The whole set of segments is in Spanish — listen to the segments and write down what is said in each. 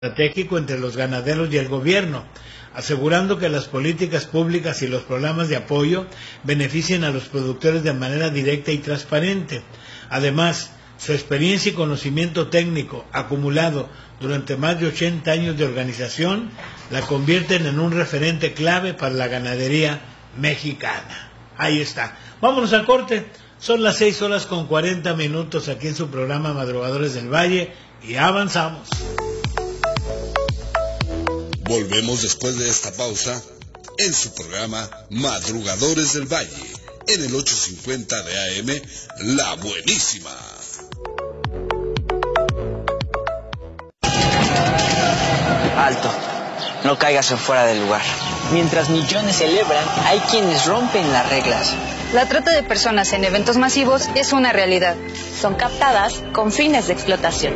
estratégico entre los ganaderos y el gobierno, asegurando que las políticas públicas y los programas de apoyo beneficien a los productores de manera directa y transparente. Además, su experiencia y conocimiento técnico acumulado durante más de 80 años de organización la convierten en un referente clave para la ganadería mexicana. Ahí está. Vámonos al corte. Son las 6:40 aquí en su programa Madrugadores del Valle y avanzamos. Volvemos después de esta pausa en su programa Madrugadores del Valle, en el 850 de AM, La Buenísima. Alto, no caigas en fuera del lugar. Mientras millones celebran, hay quienes rompen las reglas. La trata de personas en eventos masivos es una realidad. Son captadas con fines de explotación.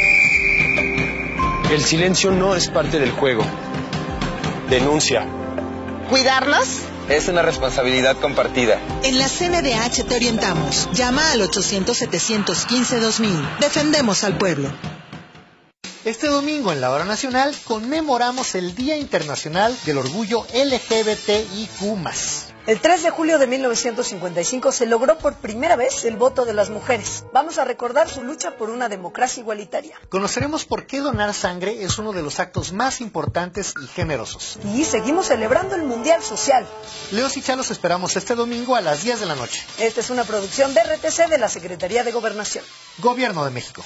El silencio no es parte del juego. Denuncia. ¿Cuidarnos? Es una responsabilidad compartida. En la CNDH te orientamos. Llama al 800-715-2000. Defendemos al pueblo. Este domingo en la Hora Nacional conmemoramos el Día Internacional del Orgullo LGBTIQ+. El 3 de julio de 1955 se logró por primera vez el voto de las mujeres. Vamos a recordar su lucha por una democracia igualitaria. Conoceremos por qué donar sangre es uno de los actos más importantes y generosos. Y seguimos celebrando el Mundial Social. Leos y Chalos esperamos este domingo a las 10 de la noche. Esta es una producción de RTC de la Secretaría de Gobernación. Gobierno de México.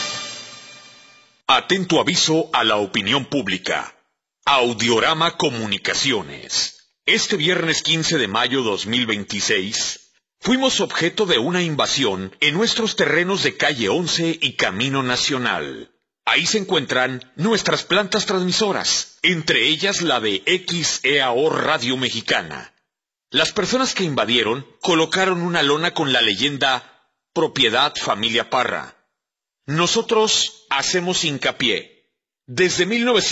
Atento aviso a la opinión pública. Audiorama Comunicaciones. Este viernes 15 de mayo 2026, fuimos objeto de una invasión en nuestros terrenos de Calle 11 y Camino Nacional. Ahí se encuentran nuestras plantas transmisoras, entre ellas la de XEAO Radio Mexicana. Las personas que invadieron colocaron una lona con la leyenda Propiedad Familia Parra. Nosotros hacemos hincapié. Desde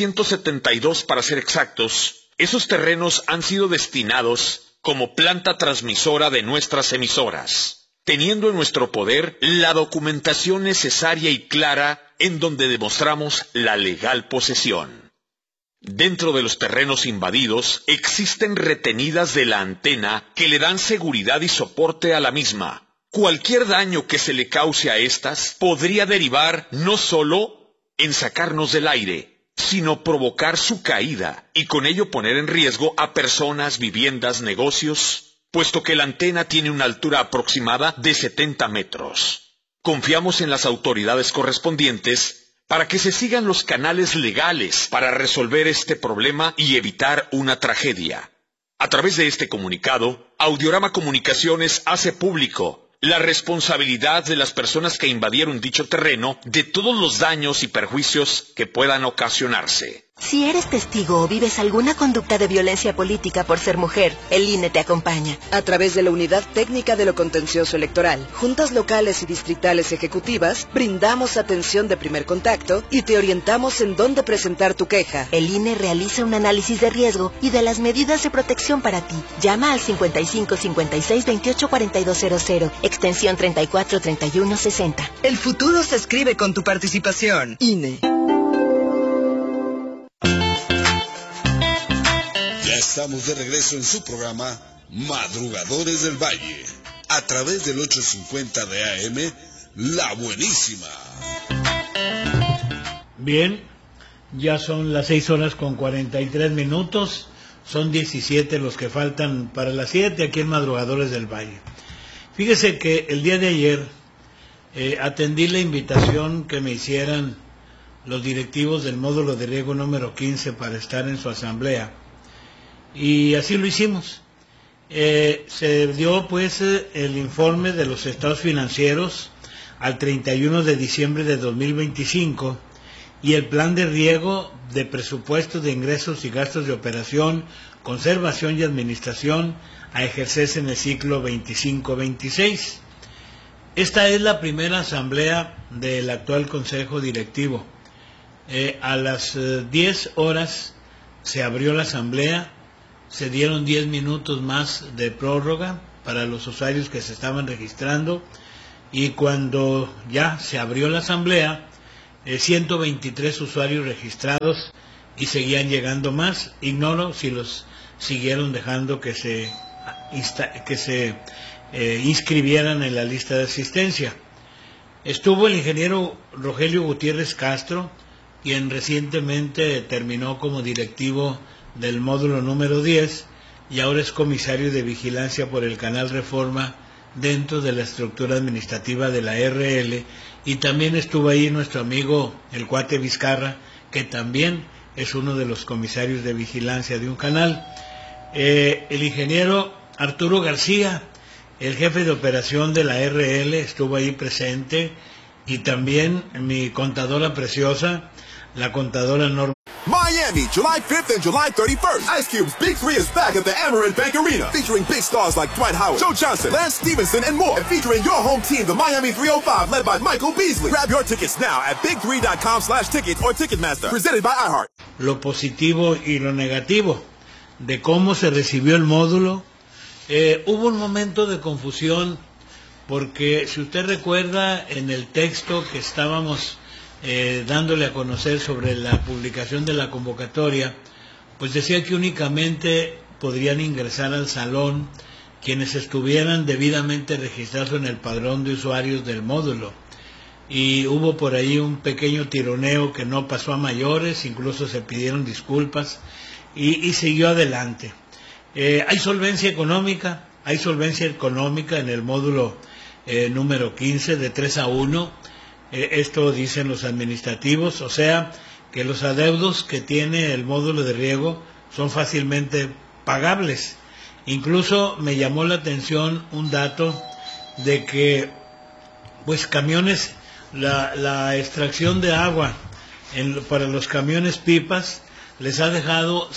1972, para ser exactos, esos terrenos han sido destinados como planta transmisora de nuestras emisoras, teniendo en nuestro poder la documentación necesaria y clara en donde demostramos la legal posesión. Dentro de los terrenos invadidos existen retenidas de la antena que le dan seguridad y soporte a la misma. Cualquier daño que se le cause a estas podría derivar no solo en sacarnos del aire, sino provocar su caída y con ello poner en riesgo a personas, viviendas, negocios, puesto que la antena tiene una altura aproximada de 70 metros. Confiamos en las autoridades correspondientes para que se sigan los canales legales para resolver este problema y evitar una tragedia. A través de este comunicado, Audiorama Comunicaciones hace público la responsabilidad de las personas que invadieron dicho terreno de todos los daños y perjuicios que puedan ocasionarse. Si eres testigo o vives alguna conducta de violencia política por ser mujer, el INE te acompaña. A través de la Unidad Técnica de lo Contencioso Electoral, juntas locales y distritales ejecutivas, brindamos atención de primer contacto y te orientamos en dónde presentar tu queja. El INE realiza un análisis de riesgo y de las medidas de protección para ti. Llama al 55 56 28 4200, extensión 34 31 60. El futuro se escribe con tu participación. INE. Ya estamos de regreso en su programa Madrugadores del Valle, a través del 850 de AM, La Buenísima. Bien, ya son las 6:43, son 17 los que faltan para las 7 aquí en Madrugadores del Valle. Fíjese que el día de ayer atendí la invitación que me hicieran los directivos del módulo de riego número 15 para estar en su asamblea. Y así lo hicimos. Se dio pues el informe de los estados financieros al 31 de diciembre de 2025 y el plan de riego de presupuestos de ingresos y gastos de operación, conservación y administración a ejercerse en el ciclo 25-26. Esta es la primera asamblea del actual consejo directivo. A las 10 horas se abrió la asamblea. Se dieron 10 minutos más de prórroga para los usuarios que se estaban registrando y cuando ya se abrió la asamblea, 123 usuarios registrados y seguían llegando más. Ignoro si los siguieron dejando que se inscribieran en la lista de asistencia. Estuvo el ingeniero Rogelio Gutiérrez Castro, quien recientemente terminó como directivo del módulo número 10 y ahora es comisario de vigilancia por el Canal Reforma dentro de la estructura administrativa de la RL, y también estuvo ahí nuestro amigo el cuate Vizcarra, que también es uno de los comisarios de vigilancia de un canal. El ingeniero Arturo García, el jefe de operación de la RL, estuvo ahí presente, y también mi contadora preciosa, la contadora Norma. Miami, July 5th and July 31st. Ice Cube's Big 3 is back at the Amerant Bank Arena, featuring big stars like Dwight Howard, Joe Johnson, Lance Stevenson, and more. And featuring your home team, the Miami 305, led by Michael Beasley. Grab your tickets now at big3.com/tickets or Ticketmaster. Presented by iHeart. Lo positivo y lo negativo de cómo se recibió el módulo. Hubo un momento de confusión, porque si usted recuerda, en el texto que estábamos dándole a conocer sobre la publicación de la convocatoria, pues decía que únicamente podrían ingresar al salón quienes estuvieran debidamente registrados en el padrón de usuarios del módulo, y hubo por ahí un pequeño tironeo que no pasó a mayores, incluso se pidieron disculpas y siguió adelante. Hay solvencia económica en el módulo número 15 de 3-1. Esto dicen los administrativos, o sea que los adeudos que tiene el módulo de riego son fácilmente pagables. Incluso me llamó la atención un dato de que pues camiones, la extracción de agua para los camiones pipas les ha dejado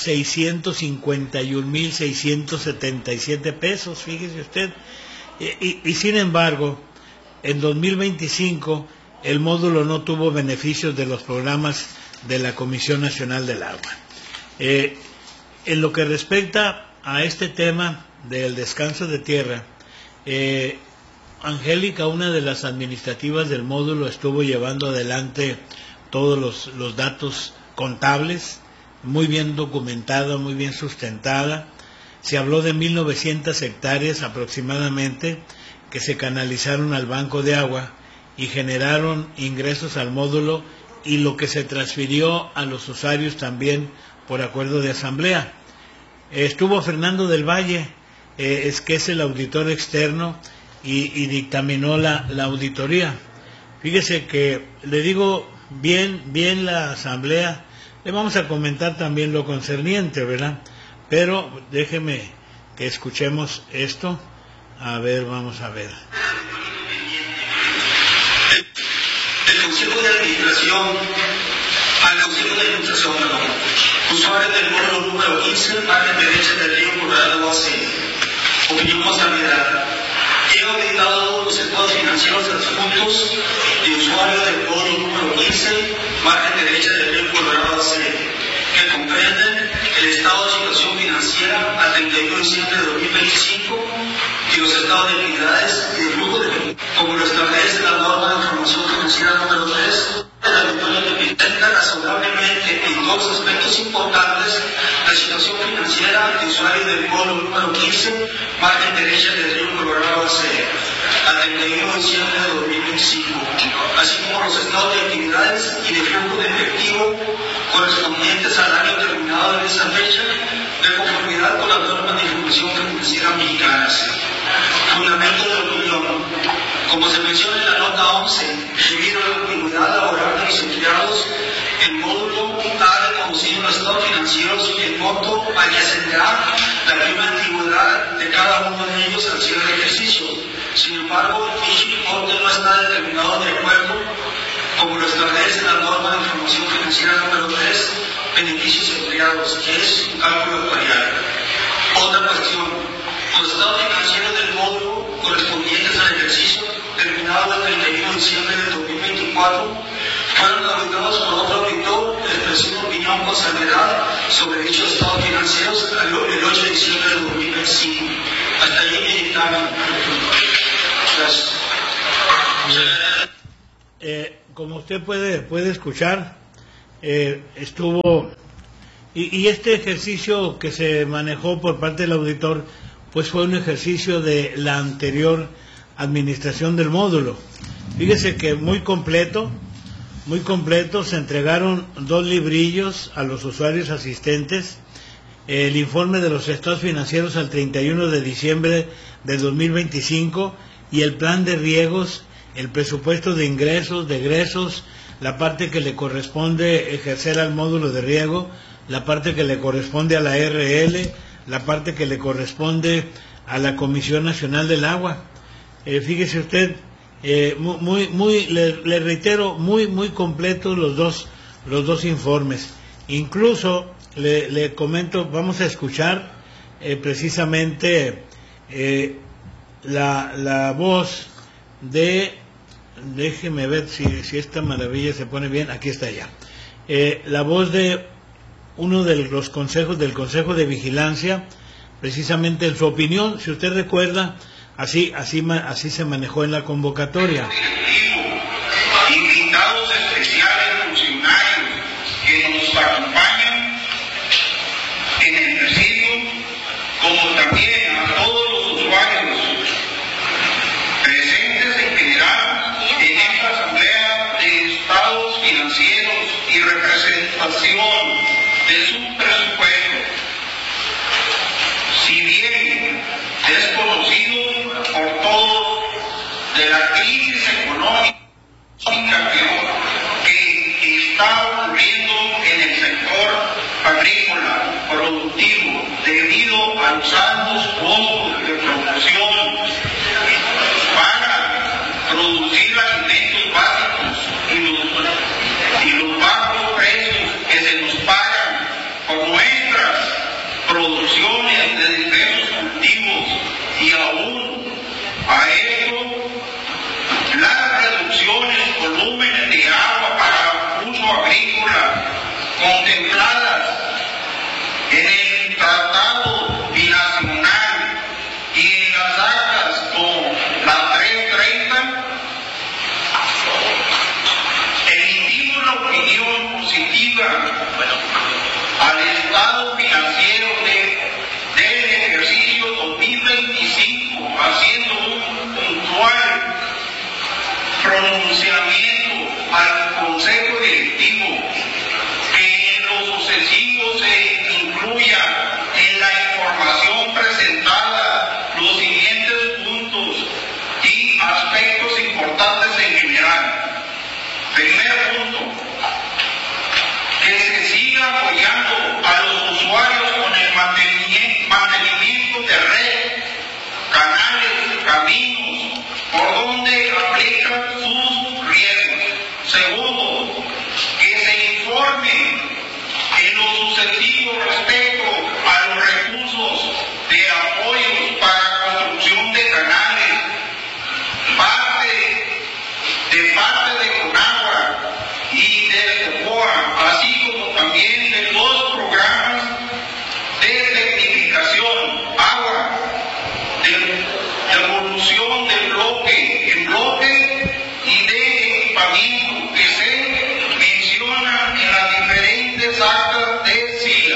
651,677 pesos, fíjese usted, y sin embargo en 2025 el módulo no tuvo beneficios de los programas de la Comisión Nacional del Agua. En lo que respecta a este tema del descanso de tierra, Angélica, una de las administrativas del módulo, estuvo llevando adelante todos los datos contables, muy bien documentada, muy bien sustentada. Se habló de 1,900 hectáreas aproximadamente que se canalizaron al banco de agua y generaron ingresos al módulo, y lo que se transfirió a los usuarios también por acuerdo de asamblea. Estuvo Fernando del Valle, que es el auditor externo, y dictaminó la auditoría. Fíjese que le digo bien la asamblea. Le vamos a comentar también lo concerniente, ¿verdad? Pero déjeme que escuchemos esto. A ver, vamos a ver. Al Consejo de Administración, usuario del módulo número 15, margen derecha del río Colorado AC. Opinión consternada. He auditado los estados financieros adjuntos de usuario del módulo número 15, margen derecha del río Colorado AC, que comprenden el estado de situación financiera al 31 de diciembre de 2025 y los estados de actividades y de flujo de efectivo, como lo establece la norma de información financiera número 3, la auditoría que presenta razonablemente en todos los aspectos importantes la situación financiera de usuario del módulo número 15, margen derecha del río Colorado AC, al 31 de diciembre de 2025, así como los estados de actividades y de flujo de efectivo correspondientes al año terminado en esa fecha, de conformidad con las normas de información financiera mexicanas. Fundamento de opinión. Como se menciona en la nota 11, debido a la continuidad laboral de los empleados, el módulo ha reconocido en los estados financieros el monto al que ascenderá la prima antigüedad de cada uno de ellos al cierre del ejercicio. Sin embargo, dicho importe no está determinado de acuerdo, como lo establece la norma de información financiera número 3, beneficios empleados, que es un cálculo actuarial. Otra cuestión. Los estados financieros del módulo correspondientes al ejercicio terminado el 31 de diciembre de 2024 fueron auditados por otro auditor que expresó una opinión consternada sobre dichos estados financieros el 8 de diciembre de 2025. Hasta ahí mi dictamen. Gracias. como usted puede escuchar, estuvo... Y este ejercicio que se manejó por parte del auditor, pues fue un ejercicio de la anterior administración del módulo. Fíjese que muy completo, se entregaron 2 librillos a los usuarios asistentes, el informe de los estados financieros al 31 de diciembre de 2025 y el plan de riegos, el presupuesto de ingresos, de egresos, la parte que le corresponde ejercer al módulo de riego, la parte que le corresponde a la RL, la parte que le corresponde a la Comisión Nacional del Agua. Fíjese usted, le reitero, muy completos los dos informes. Incluso le comento, vamos a escuchar precisamente la voz de, déjeme ver si esta maravilla se pone bien, aquí está ya, la voz de uno de los consejos del Consejo de Vigilancia, precisamente en su opinión, si usted recuerda, así se manejó en la convocatoria. Invitados especiales, funcionarios que nos acompañan en el presidio, como también a todos los usuarios presentes en general en esta asamblea de estados financieros y representación de su presupuesto. Si bien es conocido por todos de la crisis económica que está ocurriendo en el sector agrícola productivo debido a los altos costos de producción para producir alimentos básicos y los bajos precios que se nos pagan por nuestras producciones de diversos cultivos, y aún a esto las reducciones de volúmenes de agua para uso agrícola contempladas en el Tratado Binacional y en las actas como la 330, emitimos la opinión positiva al estado financiero del ejercicio 2025, haciendo un puntual pronunciamiento al Consejo Directivo que en lo sucesivo se incluya en la información presentada los siguientes puntos y aspectos importantes en general. Primer punto, que se siga apoyando a los usuarios con el mantenimiento de red, canales, caminos, por donde aplican sus riesgos. Segundo, que se informe en lo sucesivo respecto a los recursos de apoyos para construcción de canales, parte de Conagua y del COPOA, así como también de los programas de tecnificación, agua, de devolución de bloque en bloque y de equipamiento que se mencionan en las diferentes actas de SILA.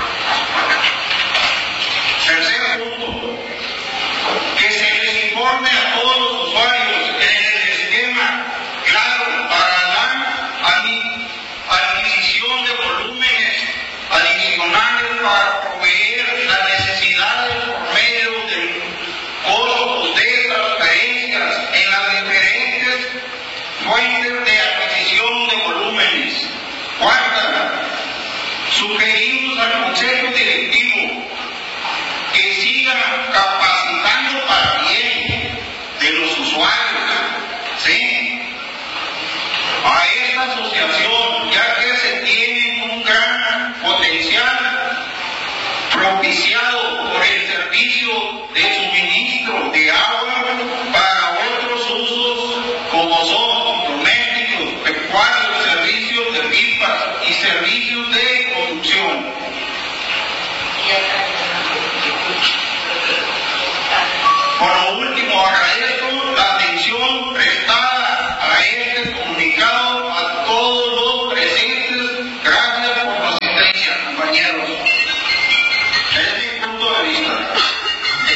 Tercer punto, que se les informe a todos los usuarios en el esquema claro para la adquisición de volúmenes adicionales para proveer las necesidades por medio de costos de transferencias en las diferentes fuentes de adquisición de volúmenes. Cuarta, sugerimos al Consejo Directivo que siga capacitando para bien de los usuarios, ¿sí?, a esta asociación, ya que se tiene un gran potencial propiciado por el servicio de suministro de agua para otros usos como son domésticos, pecuarios, servicios de pipas y servicios de conducción.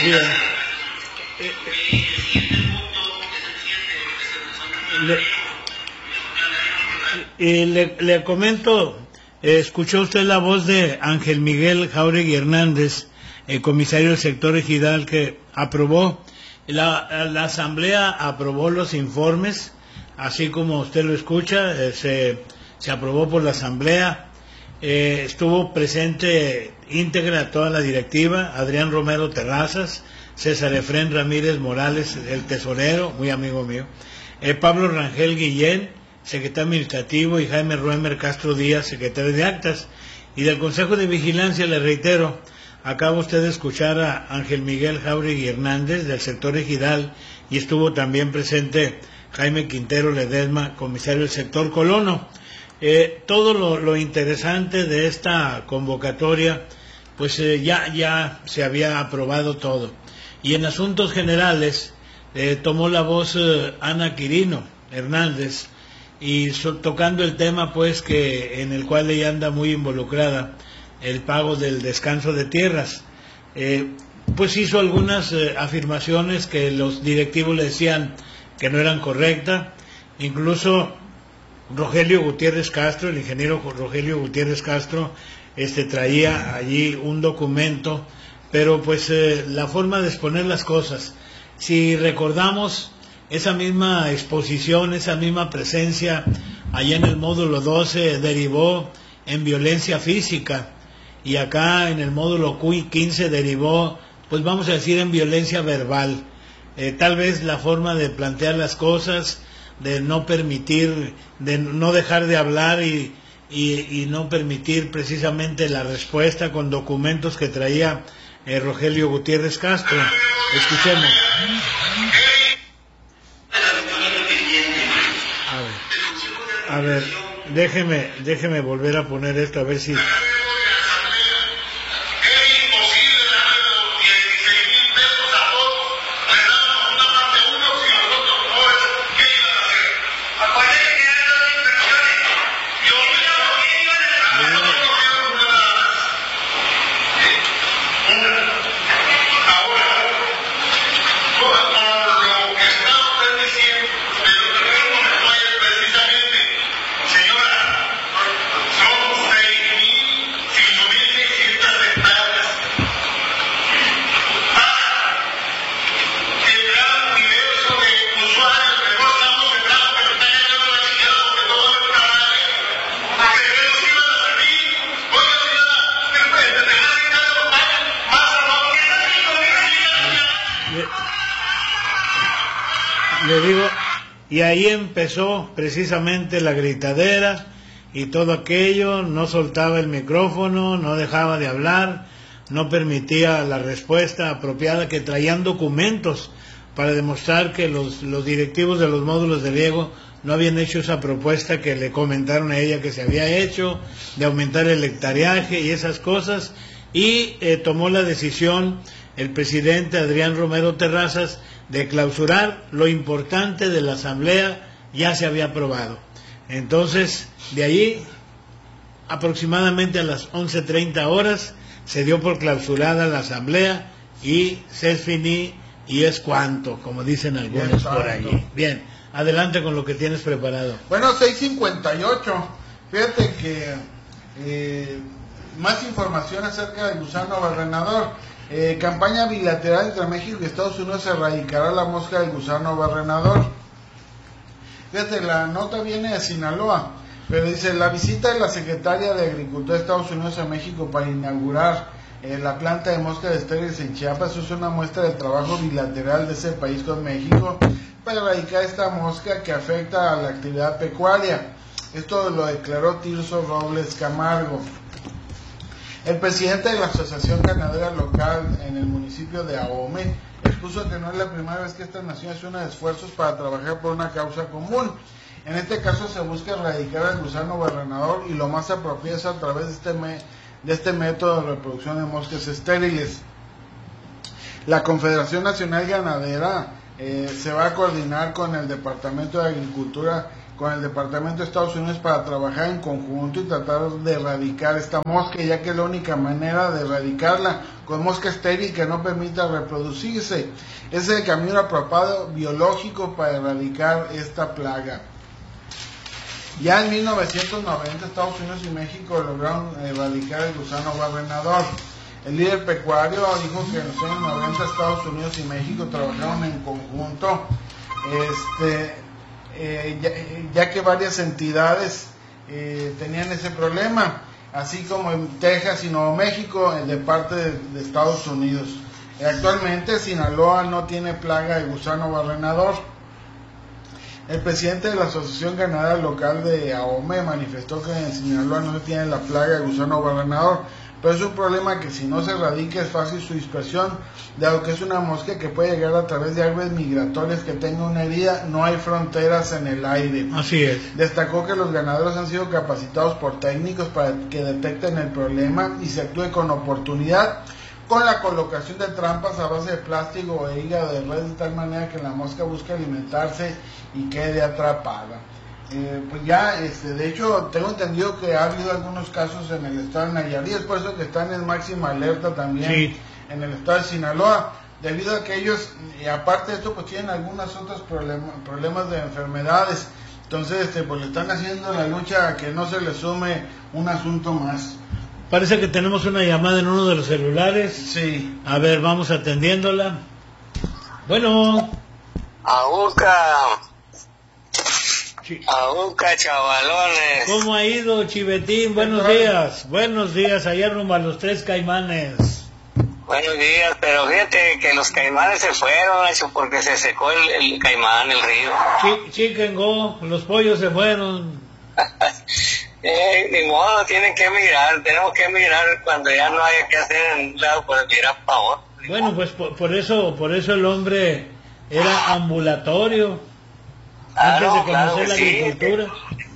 Le comento, escuchó usted la voz de Ángel Miguel Jáuregui Hernández, el comisario del sector ejidal, que aprobó, la asamblea aprobó los informes, así como usted lo escucha, se aprobó por la asamblea. Estuvo presente íntegra toda la directiva, Adrián Romero Terrazas, César Efrén Ramírez Morales, el tesorero, muy amigo mío, Pablo Rangel Guillén, secretario administrativo, y Jaime Ruemer Castro Díaz, secretario de actas. Y del Consejo de Vigilancia, le reitero, acaba usted de escuchar a Ángel Miguel Jáuregui Hernández, del sector ejidal, y estuvo también presente Jaime Quintero Ledesma, comisario del sector colono. Todo lo interesante de esta convocatoria, pues ya se había aprobado todo. Y en asuntos generales tomó la voz Ana Quirino Hernández, y tocando el tema pues que en el cual ella anda muy involucrada, el pago del descanso de tierras. Pues hizo algunas afirmaciones que los directivos le decían que no eran correctas. Incluso Rogelio Gutiérrez Castro, el ingeniero Rogelio Gutiérrez Castro, traía allí un documento, pero pues la forma de exponer las cosas, si recordamos esa misma exposición, esa misma presencia allá en el módulo 12 derivó en violencia física, y acá en el módulo 15 derivó, pues vamos a decir, en violencia verbal. Tal vez la forma de plantear las cosas, de no permitir, de no dejar de hablar y no permitir precisamente la respuesta con documentos que traía Rogelio Gutiérrez Castro. Escuchemos. A ver, déjeme volver a poner esto, a ver si... Le digo, y ahí empezó precisamente la gritadera y todo aquello, no soltaba el micrófono, no dejaba de hablar, no permitía la respuesta apropiada, que traían documentos para demostrar que los directivos de los módulos de riego no habían hecho esa propuesta que le comentaron a ella que se había hecho, de aumentar el hectareaje y esas cosas, y tomó la decisión el presidente Adrián Romero Terrazas de clausurar. Lo importante de la asamblea ya se había aprobado. Entonces, de allí, aproximadamente a las 11:30 horas, se dio por clausurada la asamblea y se finí y es cuanto, como dicen algunos por ahí. Bien, adelante con lo que tienes preparado. Bueno, 6:58. Fíjate que más información acerca del gusano barrenador. Campaña bilateral entre México y Estados Unidos, erradicará la mosca del gusano barrenador. Fíjate, la nota viene de Sinaloa, pero dice: la visita de la secretaria de Agricultura de Estados Unidos a México para inaugurar la planta de moscas estériles en Chiapas es una muestra del trabajo bilateral de ese país con México para erradicar esta mosca que afecta a la actividad pecuaria. Esto lo declaró Tirso Robles Camargo. El presidente de la Asociación Ganadera Local en el municipio de Ahome expuso que no es la primera vez que esta nación hace unos esfuerzos para trabajar por una causa común. En este caso se busca erradicar al gusano barrenador, y lo más apropiado es a través de este método de reproducción de moscas estériles. La Confederación Nacional Ganadera se va a coordinar con el Departamento de Agricultura con el Departamento de Estados Unidos para trabajar en conjunto y tratar de erradicar esta mosca, ya que es la única manera de erradicarla con mosca estéril que no permita reproducirse. Ese es el camino apropiado biológico para erradicar esta plaga. Ya en 1990 Estados Unidos y México lograron erradicar el gusano barrenador. El líder pecuario dijo que en los años 90 Estados Unidos y México trabajaron en conjunto, ya que varias entidades tenían ese problema, así como en Texas y Nuevo México de parte de Estados Unidos. Actualmente Sinaloa no tiene plaga de gusano barrenador. El presidente de la Asociación Ganadera Local de AOME manifestó que en Sinaloa no se tiene la plaga de gusano barrenador, pero es un problema que si no se erradica es fácil su dispersión, dado que es una mosca que puede llegar a través de aves migratorias que tenga una herida, no hay fronteras en el aire. Así es. Destacó que los ganaderos han sido capacitados por técnicos para que detecten el problema y se actúe con oportunidad, con la colocación de trampas a base de plástico o de hígado de res, de tal manera que la mosca busque alimentarse y quede atrapada. Pues ya, de hecho, tengo entendido que ha habido algunos casos en el estado de Nayarit, es por eso que están en máxima alerta también en el estado de Sinaloa, debido a que ellos, aparte de esto, pues tienen algunos otros problemas de enfermedades. Entonces, pues le están haciendo la lucha a que no se le sume un asunto más. Parece que tenemos una llamada en uno de los celulares. Sí. A ver, vamos atendiéndola. Bueno. Aúca, chavalones. ¿Cómo ha ido, Chivetín? Buenos días. Buenos días. Allá rumbo a los Tres Caimanes. Buenos días, pero fíjate que los caimanes se fueron, Nacho, porque se secó el caimán, el río. Chicken go, los pollos se fueron. Ni modo, tienen que emigrar, tenemos que emigrar cuando ya no haya que hacer en un lado, pues mirar para otro. Bueno, pues por eso el hombre era ambulatorio. Antes de conocer la agricultura.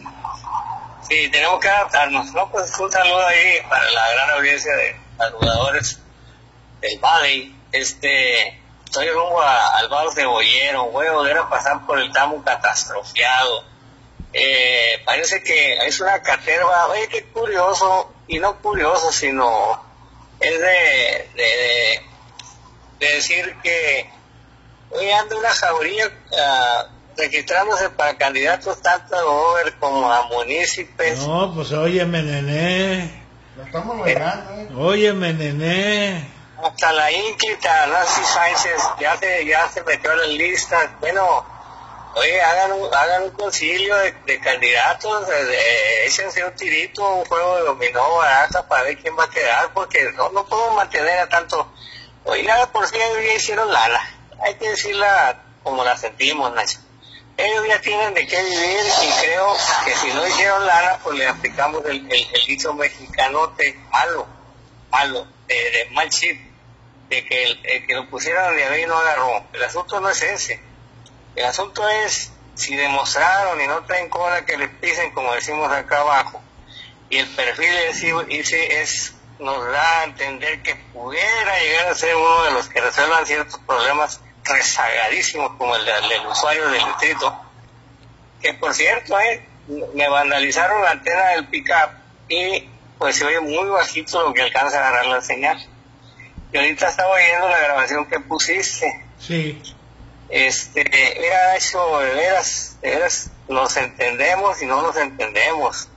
Sí, tenemos que adaptarnos. No, pues un saludo ahí para la gran audiencia de madrugadores del Valley. Estoy rumbo al Valle de Boyero, voy a volver a pasar por el Tamu catastrofiado. Parece que es una caterva, oye, qué curioso, y no curioso, sino es de decir que hoy anda una jauría registrándose para candidatos tanto a Over como a municipios. No, pues óyeme, nené. Lo estamos logrando, Óyeme, nené. Hasta la ínclita Nancy Sánchez ya se metió en la lista. Bueno, oye, hagan un concilio de candidatos, échense un tirito, un juego de dominó barata para ver quién va a quedar, porque no podemos mantener a tanto. Oye, nada, por si ellos ya hicieron lana, hay que decirla como la sentimos, Nacho. Ellos ya tienen de qué vivir y creo que si no hicieron lana, pues le aplicamos el dicho mexicanote malo, de mal chip, de que el que lo pusieron de ahí no agarró. El asunto no es ese. El asunto es si demostraron y no traen cola que les pisen, como decimos acá abajo, y el perfil nos da a entender que pudiera llegar a ser uno de los que resuelvan ciertos problemas rezagadísimos como el del usuario del distrito, que por cierto me vandalizaron la antena del pick-up y pues se oye muy bajito lo que alcanza a agarrar la señal. Y ahorita estaba oyendo la grabación que pusiste. Sí. Mira, eso de veras nos entendemos y no nos entendemos.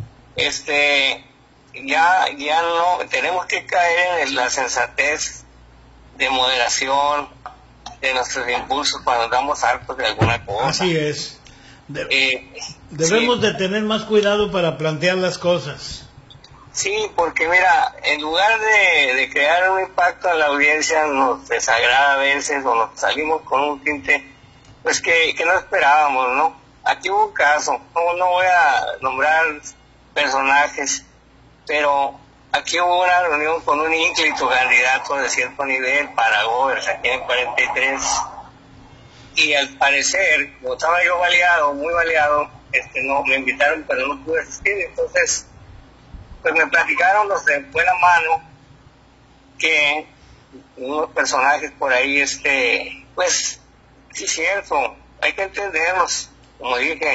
Ya no tenemos que caer en la sensatez de moderación de nuestros impulsos cuando damos hartos de alguna cosa. Así es. Debemos de tener más cuidado para plantear las cosas. Sí, porque mira, en lugar de crear un impacto en la audiencia, nos desagrada a veces o nos salimos con un tinte pues que no esperábamos, ¿no? Aquí hubo un caso, no voy a nombrar personajes, pero aquí hubo una reunión con un ínclito candidato de cierto nivel para Govers aquí en 43, y al parecer, como estaba yo muy baleado, no me invitaron pero no pude asistir. Entonces pues me platicaron los de buena mano que unos personajes por ahí, pues sí es cierto, hay que entenderlos, como dije,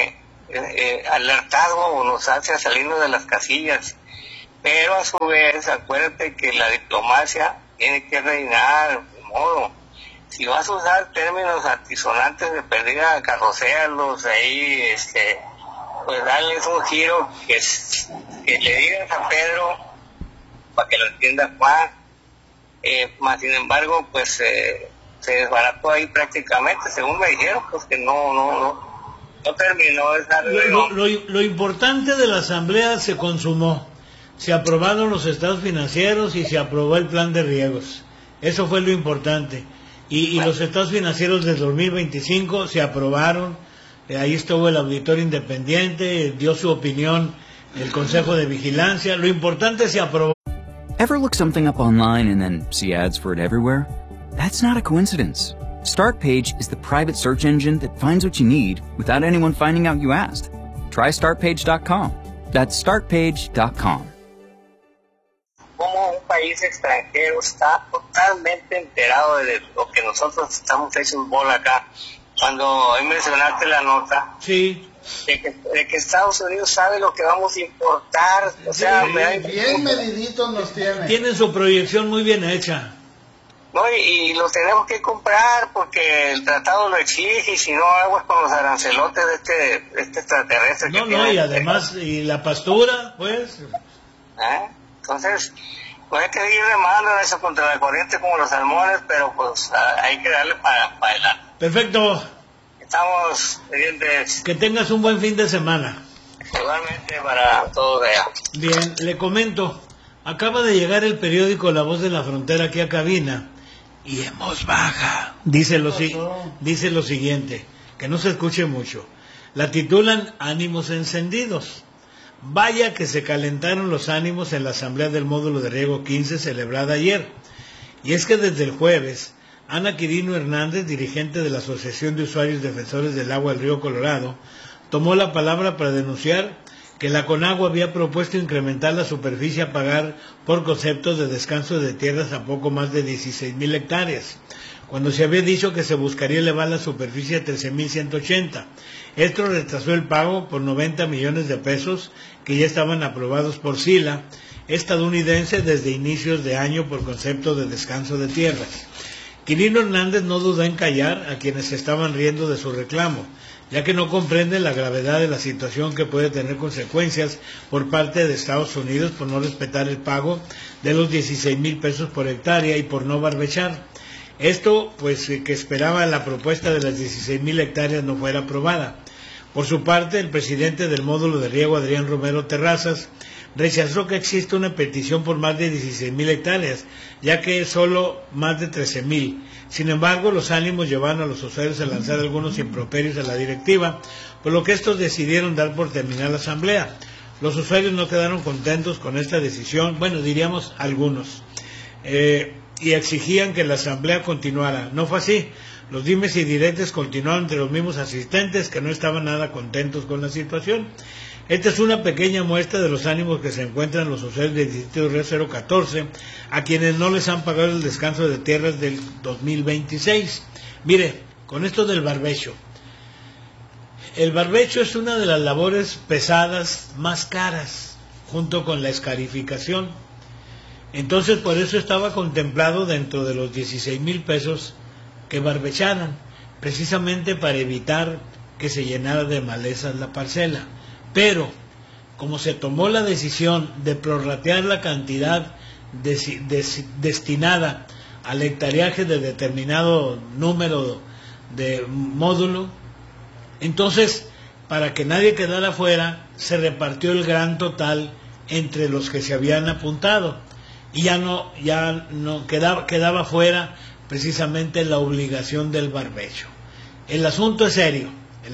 alertazgo o nos hace salirnos de las casillas. Pero a su vez, acuérdate que la diplomacia tiene que reinar, de modo. Si vas a usar términos altisonantes de perdida, carrocearlos ahí, pues darles un giro que le digas a Pedro para que lo entienda Juan. Más sin embargo, pues se desbarató ahí prácticamente, según me dijeron, pues que no terminó esa lo importante de la asamblea se consumó. Se aprobaron los estados financieros y se aprobó el plan de riegos. Eso fue lo importante. Y los estados financieros del 2025 se aprobaron. Ahí estuvo el auditor independiente, dio su opinión el Consejo de Vigilancia. Lo importante se aprobó. Ever look something up online and then see ads for it everywhere? That's not a coincidence. StartPage is the private search engine that finds what you need without anyone finding out you asked. Try StartPage.com. That's StartPage.com. Como un país extranjero está totalmente enterado de lo que nosotros estamos hechos bola acá. Cuando mencionaste la nota, sí, de que Estados Unidos sabe lo que vamos a importar, o sea, bien mediditos nos tienen. Tienen su proyección muy bien hecha. No, y los tenemos que comprar porque el tratado lo exige, y si no, aguas con los arancelotes de este extraterrestre. No, y además, y la pastura, pues. Entonces, pues hay que seguir remando eso contra la corriente como los salmones, pero pues hay que darle para adelante. Perfecto. Estamos pendientes. Que tengas un buen fin de semana. Igualmente para todos allá. Bien, le comento, acaba de llegar el periódico La Voz de la Frontera aquí a cabina, y en voz baja dice lo siguiente, que no se escuche mucho. La titulan Ánimos encendidos. Vaya que se calentaron los ánimos en la asamblea del módulo de riego 15 celebrada ayer. Y es que desde el jueves, Ana Quirino Hernández, dirigente de la Asociación de Usuarios Defensores del Agua del Río Colorado, tomó la palabra para denunciar que la Conagua había propuesto incrementar la superficie a pagar por conceptos de descanso de tierras a poco más de 16,000 hectáreas, cuando se había dicho que se buscaría elevar la superficie a 13,180. Esto retrasó el pago por 90 millones de pesos que ya estaban aprobados por SILA, estadounidense, desde inicios de año por concepto de descanso de tierras. Quirino Hernández no dudó en callar a quienes se estaban riendo de su reclamo, ya que no comprenden la gravedad de la situación que puede tener consecuencias por parte de Estados Unidos por no respetar el pago de los 16,000 pesos por hectárea y por no barbechar. Esto, pues, que esperaba la propuesta de las 16,000 hectáreas no fuera aprobada. Por su parte, el presidente del módulo de riego, Adrián Romero Terrazas, rechazó que exista una petición por más de 16,000 hectáreas, ya que es solo más de 13,000. Sin embargo, los ánimos llevaron a los usuarios a lanzar algunos improperios a la directiva, por lo que estos decidieron dar por terminada la asamblea. Los usuarios no quedaron contentos con esta decisión, bueno, diríamos algunos, y exigían que la asamblea continuara. No fue así. Los dimes y diretes continuaron entre los mismos asistentes que no estaban nada contentos con la situación. Esta es una pequeña muestra de los ánimos que se encuentran los usuarios del Distrito Río 014, a quienes no les han pagado el descanso de tierras del 2026. Mire, con esto del barbecho. El barbecho es una de las labores pesadas más caras, junto con la escarificación. Entonces, por eso estaba contemplado dentro de los 16,000 pesos que barbecharan, precisamente para evitar que se llenara de malezas la parcela. Pero, como se tomó la decisión de prorratear la cantidad destinada al hectareaje de determinado número de módulo, entonces, para que nadie quedara fuera, se repartió el gran total entre los que se habían apuntado, y ya no quedaba fuera precisamente la obligación del barbecho. El asunto es serio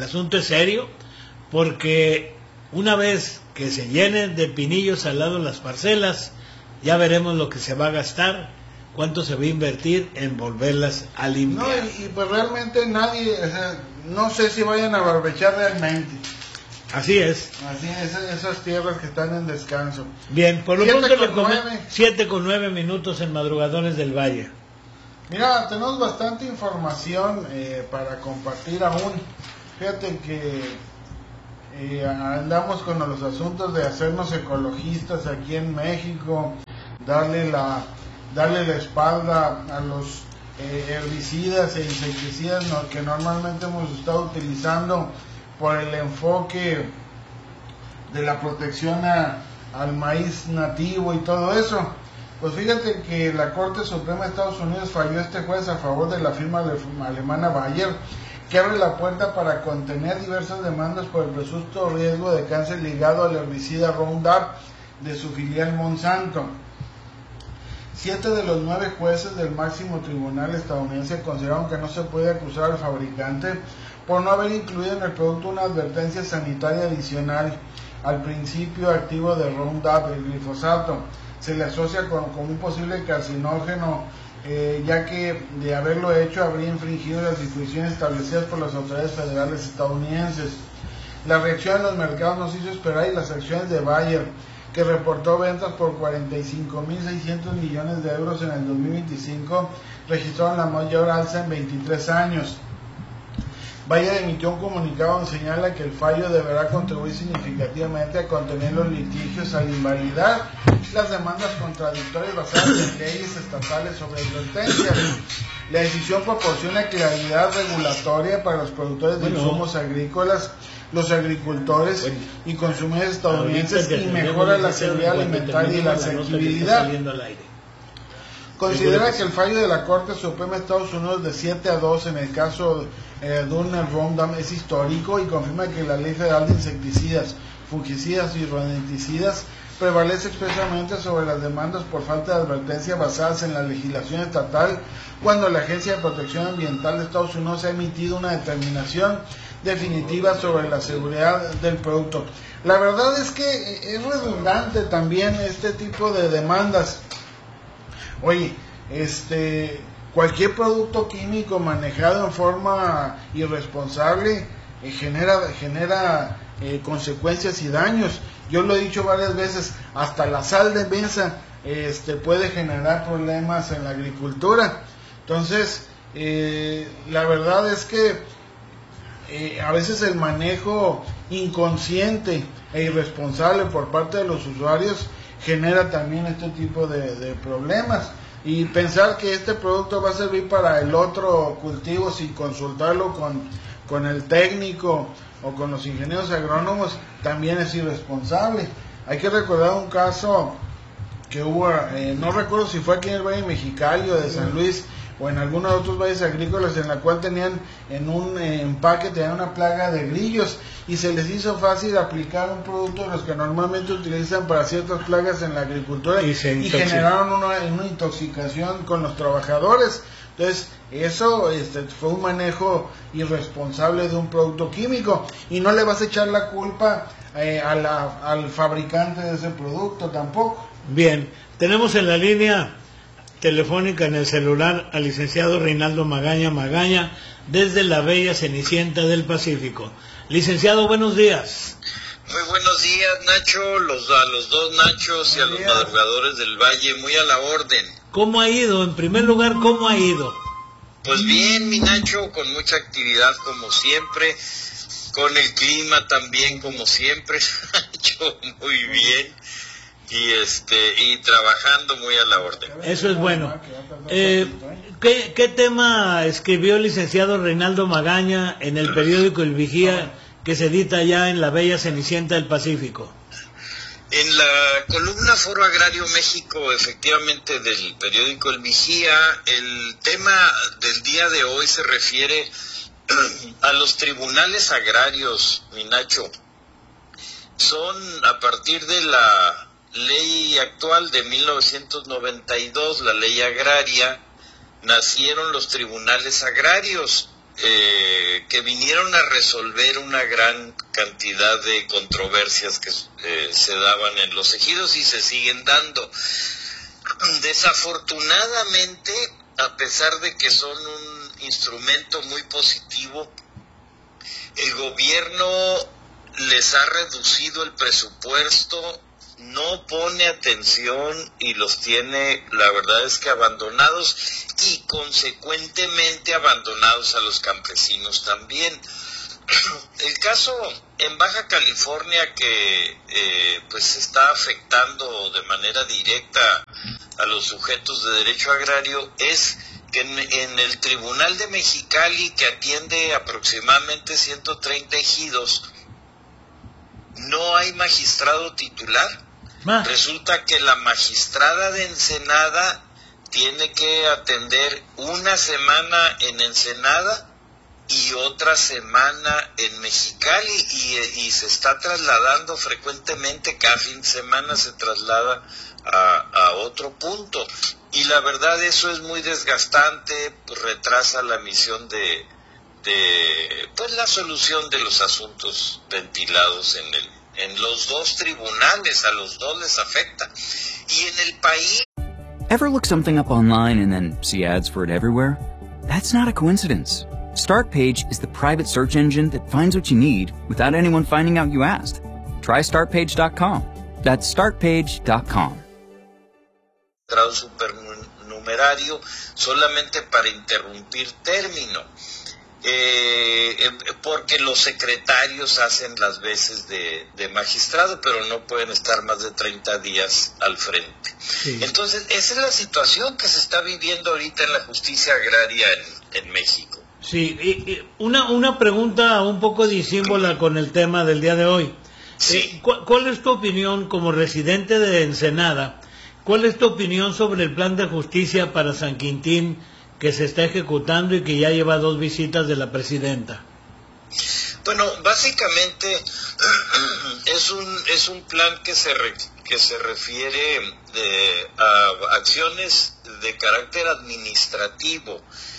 porque una vez que se llenen de pinillos al lado las parcelas, ya veremos lo que se va a gastar, cuánto se va a invertir en volverlas a limpiar. No, y pues realmente nadie, no sé si vayan a barbechar realmente. Así es. Así es, esas tierras que están en descanso. Bien, por lo pronto le comento 7:09 en Madrugadores del Valle. Mira, tenemos bastante información para compartir aún. Fíjate que andamos con los asuntos de hacernos ecologistas aquí en México, darle la espalda a los herbicidas e insecticidas que normalmente hemos estado utilizando por el enfoque de la protección al maíz nativo y todo eso. Pues fíjate que la Corte Suprema de Estados Unidos falló este jueves a favor de la firma alemana Bayer, que abre la puerta para contener diversas demandas por el presunto riesgo de cáncer ligado al herbicida Roundup de su filial Monsanto. 7 de los 9 jueces del máximo tribunal estadounidense consideraron que no se puede acusar al fabricante por no haber incluido en el producto una advertencia sanitaria adicional al principio activo de Roundup, el glifosato. Se le asocia con un posible carcinógeno, ya que de haberlo hecho habría infringido las disposiciones establecidas por las autoridades federales estadounidenses. La reacción de los mercados nos hizo esperar, y las acciones de Bayer, que reportó ventas por 45.600 millones de euros en el 2025, registraron la mayor alza en 23 años. Bayer emitió un comunicado donde señala que el fallo deberá contribuir significativamente a contener los litigios al invalidar las demandas contradictorias basadas en leyes estatales sobre advertencias. La decisión proporciona claridad regulatoria para los productores de insumos agrícolas, los agricultores y consumidores estadounidenses, y mejora la seguridad alimentaria y la asequibilidad. Considera que el fallo de la Corte Suprema de Estados Unidos de 7-2 en el caso Dunner Roundup es histórico y confirma que la Ley Federal de Insecticidas, Fungicidas y Rodenticidas prevalece expresamente sobre las demandas por falta de advertencia basadas en la legislación estatal, cuando la Agencia de Protección Ambiental de Estados Unidos ha emitido una determinación definitiva sobre la seguridad del producto. La verdad es que es redundante también este tipo de demandas. Oye, cualquier producto químico manejado en forma irresponsable genera consecuencias y daños. Yo lo he dicho varias veces, hasta la sal de mesa puede generar problemas en la agricultura. Entonces, la verdad es que a veces el manejo inconsciente e irresponsable por parte de los usuarios genera también este tipo de problemas. Y pensar que este producto va a servir para el otro cultivo sin consultarlo con el técnico o con los ingenieros agrónomos también es irresponsable. Hay que recordar un caso que hubo, no recuerdo si fue aquí en el Valle Mexicali o de San Luis o en algunos otros valles agrícolas, en la cual tenían en un empaque tenían una plaga de grillos y se les hizo fácil aplicar un producto de los que normalmente utilizan para ciertas plagas en la agricultura y generaron una intoxicación con los trabajadores. Entonces eso fue un manejo irresponsable de un producto químico, y no le vas a echar la culpa al fabricante de ese producto tampoco. Bien, tenemos en la línea telefónica en el celular al licenciado Reinaldo Magaña desde la bella Cenicienta del Pacífico. Licenciado, buenos días. Muy buenos días, Nacho, a los dos Nachos y a los madrugadores del Valle, muy a la orden. ¿Cómo ha ido? En primer lugar, ¿cómo ha ido? Pues bien, mi Nacho, con mucha actividad como siempre, con el clima también como siempre, Nacho, muy bien. Y trabajando muy a la orden. Eso es bueno. ¿Qué tema escribió el licenciado Reinaldo Magaña en el periódico El Vigía, que se edita ya en la bella Cenicienta del Pacífico? En la columna Foro Agrario México, efectivamente, del periódico El Vigía, el tema del día de hoy se refiere a los tribunales agrarios, mi Nacho. Son a partir de la ley actual de 1992, la ley agraria, nacieron los tribunales agrarios que vinieron a resolver una gran cantidad de controversias que se daban en los ejidos y se siguen dando. Desafortunadamente, a pesar de que son un instrumento muy positivo, el gobierno les ha reducido el presupuesto, no pone atención y los tiene, la verdad es que abandonados, y consecuentemente abandonados a los campesinos también. El caso en Baja California que pues está afectando de manera directa a los sujetos de derecho agrario es que en el Tribunal de Mexicali, que atiende aproximadamente 130 ejidos, no hay magistrado titular. Resulta que la magistrada de Ensenada tiene que atender una semana en Ensenada y otra semana en Mexicali y se está trasladando frecuentemente, cada fin de semana se traslada a otro punto, y la verdad eso es muy desgastante, pues retrasa la misión de pues la solución de los asuntos ventilados en los dos tribunales, a los dos les afecta. Y en el país... Ever look something up online and then see ads for it everywhere? That's not a coincidence. Startpage is the private search engine that finds what you need without anyone finding out you asked. Try startpage.com. That's startpage.com. Supernumerario solamente para interrumpir término. Porque los secretarios hacen las veces de magistrado, pero no pueden estar más de 30 días al frente. Sí. Entonces, esa es la situación que se está viviendo ahorita en la justicia agraria en México. Sí, y una pregunta un poco disímbola con el tema del día de hoy. Sí. ¿Cuál es tu opinión como residente de Ensenada? ¿Cuál es tu opinión sobre el plan de justicia para San Quintín que se está ejecutando y que ya lleva 2 visitas de la presidenta? Bueno, básicamente es un plan que se refiere a acciones de carácter administrativo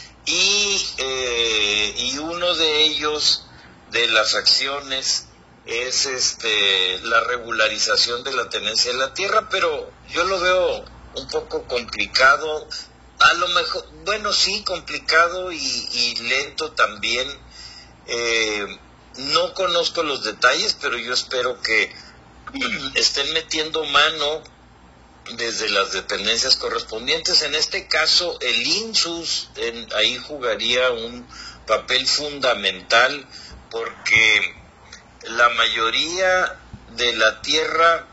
y uno de ellos, de las acciones, es la regularización de la tenencia de la tierra, pero yo lo veo un poco complicado. A lo mejor, bueno, sí, complicado y lento también. No conozco los detalles, pero yo espero que estén metiendo mano desde las dependencias correspondientes. En este caso, el INSUS ahí jugaría un papel fundamental, porque la mayoría de la tierra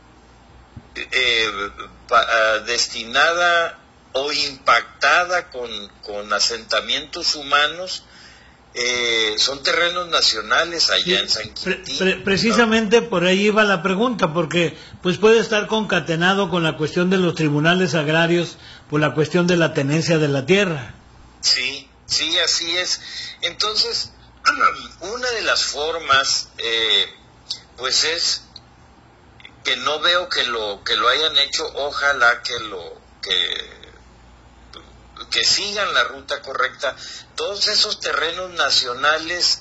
destinada o impactada con asentamientos humanos son terrenos nacionales allá en San Quintín. Precisamente por ahí iba la pregunta, porque pues puede estar concatenado con la cuestión de los tribunales agrarios por la cuestión de la tenencia de la tierra. Sí, así es. Entonces, una de las formas pues es que no veo que lo hayan hecho. Ojalá que sigan la ruta correcta. Todos esos terrenos nacionales,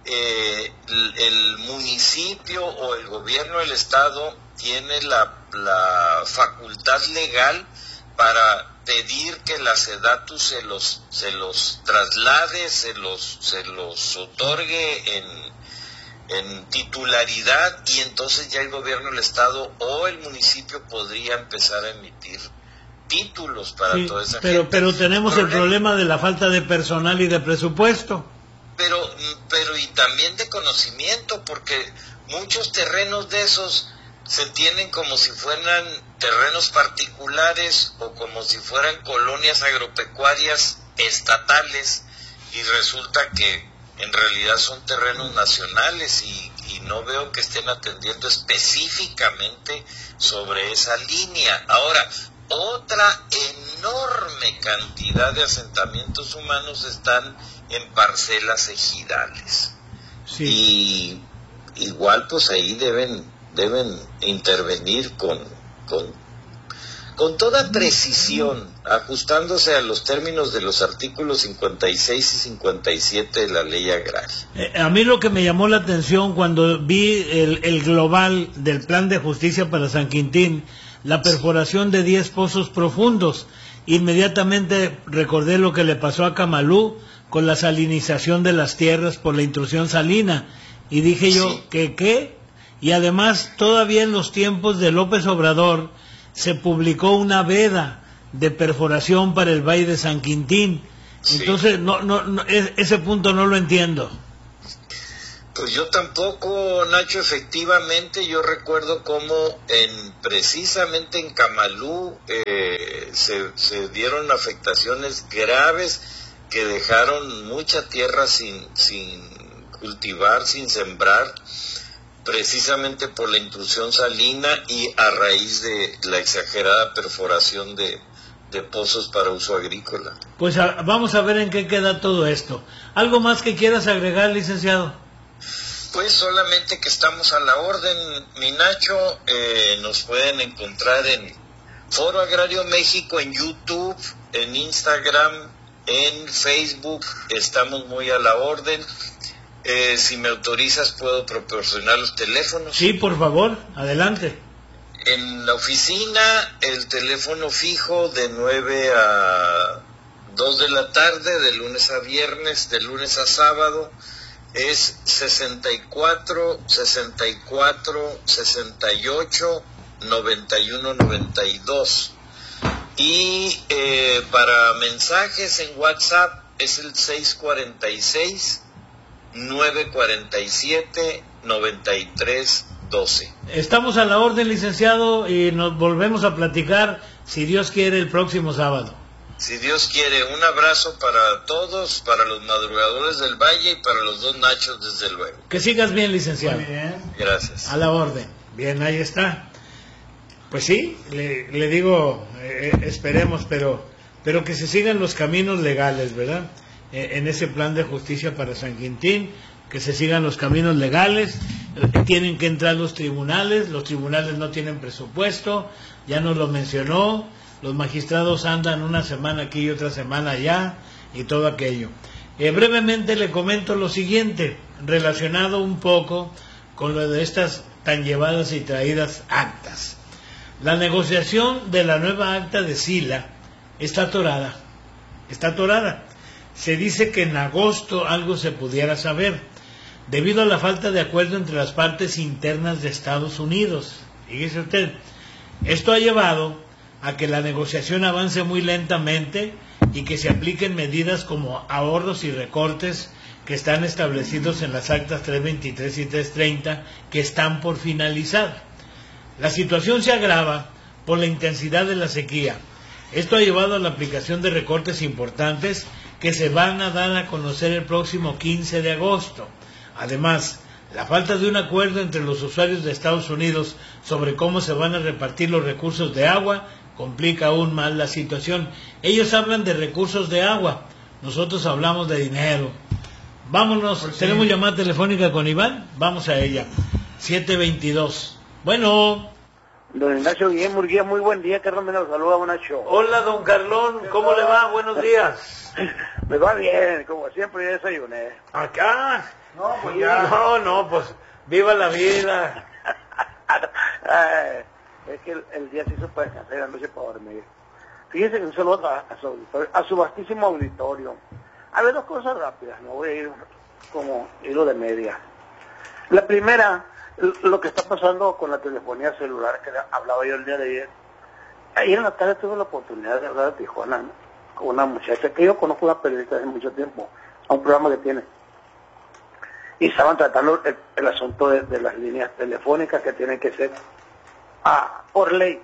el municipio o el gobierno del estado tiene la facultad legal para pedir que la SEDATU se los traslade, se los otorgue en titularidad, y entonces ya el gobierno del estado o el municipio podría empezar a emitir títulos para toda esa gente. Pero tenemos el problema de la falta de personal y de presupuesto. Pero y también de conocimiento, porque muchos terrenos de esos se tienen como si fueran terrenos particulares o como si fueran colonias agropecuarias estatales, y resulta que en realidad son terrenos nacionales, y no veo que estén atendiendo específicamente sobre esa línea. Ahora, otra enorme cantidad de asentamientos humanos están en parcelas ejidales. Sí. Y igual pues ahí deben intervenir con toda precisión, ajustándose a los términos de los artículos 56 y 57 de la ley agraria. A mí lo que me llamó la atención cuando vi el global del plan de justicia para San Quintín, la perforación de 10 pozos profundos, inmediatamente recordé lo que le pasó a Camalú con la salinización de las tierras por la intrusión salina, y dije yo, ¿qué? Y además todavía en los tiempos de López Obrador se publicó una veda de perforación para el Valle de San Quintín. Entonces ese punto no lo entiendo. Pues yo tampoco, Nacho. Efectivamente, yo recuerdo cómo precisamente en Camalú se dieron afectaciones graves que dejaron mucha tierra sin cultivar, sin sembrar, precisamente por la intrusión salina y a raíz de la exagerada perforación de pozos para uso agrícola. Pues vamos a ver en qué queda todo esto. ¿Algo más que quieras agregar, licenciado? Pues solamente que estamos a la orden, mi Nacho. Nos pueden encontrar en Foro Agrario México, en YouTube, en Instagram, en Facebook. Estamos muy a la orden. Si me autorizas, puedo proporcionar los teléfonos. Sí, por favor, adelante. En la oficina, el teléfono fijo de 9 a 2 de la tarde, de lunes a viernes, de lunes a sábado, es 64 64 68 91 92. Y para mensajes en WhatsApp es el 646 947 9312. Estamos a la orden, licenciado, y nos volvemos a platicar, si Dios quiere, el próximo sábado. Si Dios quiere. Un abrazo para todos, para los madrugadores del Valle y para los dos Nachos, desde luego. Que sigas bien, licenciado. Muy bien. Gracias. A la orden. Bien, ahí está. Pues sí, le digo, esperemos, pero que se sigan los caminos legales, ¿verdad? En ese plan de justicia para San Quintín, que se sigan los caminos legales. Tienen que entrar los tribunales no tienen presupuesto, ya nos lo mencionó, los magistrados andan una semana aquí y otra semana allá, y todo aquello. Brevemente le comento lo siguiente, relacionado un poco con lo de estas tan llevadas y traídas actas. La negociación de la nueva acta de Sila está atorada. Se dice que en agosto algo se pudiera saber, debido a la falta de acuerdo entre las partes internas de Estados Unidos. Fíjese usted, esto ha llevado a que la negociación avance muy lentamente y que se apliquen medidas como ahorros y recortes que están establecidos en las actas 323 y 330 que están por finalizar. La situación se agrava por la intensidad de la sequía. Esto ha llevado a la aplicación de recortes importantes que se van a dar a conocer el próximo 15 de agosto. Además, la falta de un acuerdo entre los usuarios de Estados Unidos sobre cómo se van a repartir los recursos de agua complica aún más la situación. Ellos hablan de recursos de agua, nosotros hablamos de dinero. Vámonos, pues sí. Tenemos llamada telefónica con Iván, vamos a ella. 722. Bueno. Don Ignacio Guillén Murguía, muy buen día, Carlos, me lo saluda, buenas show. Hola, don Carlón, ¿cómo le va? Buenos días. Me va bien, como siempre, ya desayuné. ¿Acá? No, pues ya. No, pues viva la vida. Es que el día se hizo para descansar y la noche para dormir. Fíjese que un saludo a su vastísimo auditorio. A ver, dos cosas rápidas, no voy a ir como hilo de media. La primera, lo que está pasando con la telefonía celular, que hablaba yo el día de ayer. Ayer en la tarde tuve la oportunidad de hablar de Tijuana, ¿no?, con una muchacha que yo conozco, una periodista hace mucho tiempo, a un programa que tiene. Y estaban tratando el asunto de las líneas telefónicas que tienen que ser por ley.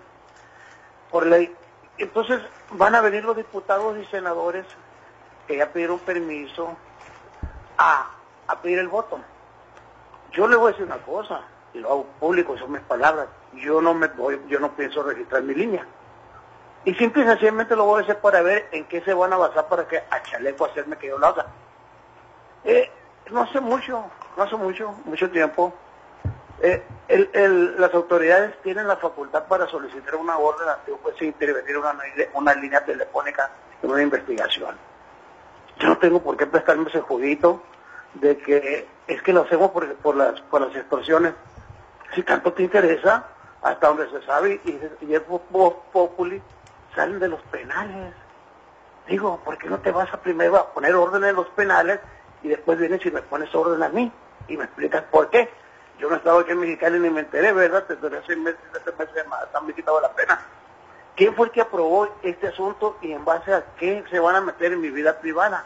Entonces van a venir los diputados y senadores que ya pidieron permiso a pedir el voto. Yo le voy a decir una cosa, y lo hago público, son mis palabras, yo no pienso registrar mi línea. Y simple y sencillamente lo voy a hacer para ver en qué se van a basar para que a chaleco hacerme que yo lo haga. No hace mucho tiempo, las autoridades tienen la facultad para solicitar una orden de intervenir una línea telefónica en una investigación. Yo no tengo por qué prestarme ese juguito de que es que lo hacemos por las extorsiones. Si tanto te interesa, hasta donde se sabe, y es populi, salen de los penales. Digo, ¿por qué no te vas a primero a poner orden en los penales y después vienes y me pones orden a mí y me explicas por qué? Yo no estaba aquí en Mexicali ni me enteré, ¿verdad? Desde hace meses más, me quitaba la pena. ¿Quién fue el que aprobó este asunto y en base a qué se van a meter en mi vida privada?